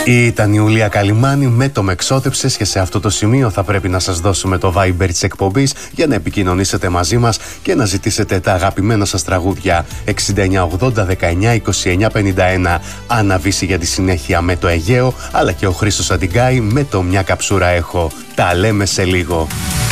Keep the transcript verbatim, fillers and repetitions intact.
Ήταν η Ιουλία Καλυμάνη με το «Με εξόδεψες» και σε αυτό το σημείο θα πρέπει να σας δώσουμε το Viber της εκπομπής για να επικοινωνήσετε μαζί μας και να ζητήσετε τα αγαπημένα σας τραγούδια. Εξήντα εννιά ογδόντα δεκαεννιά είκοσι εννιά πενήντα ένα Άννα Βύση για τη συνέχεια με το Αιγαίο, αλλά και ο Χρήστος Αντιγκάη με το «Μια καψούρα έχω». Τα λέμε σε λίγο.